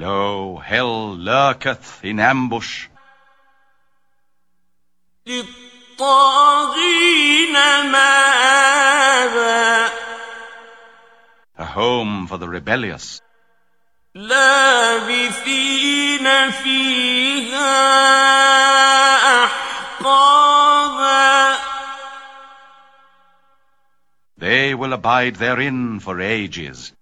Lo, hell lurketh in ambush. للطاغين مآبا. A home for the rebellious. لابثين فيها أحقابا. They will abide therein for ages.